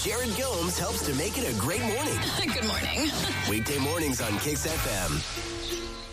Jared Gomes helps to make it a great morning. Good morning. Weekday mornings on Kix FM.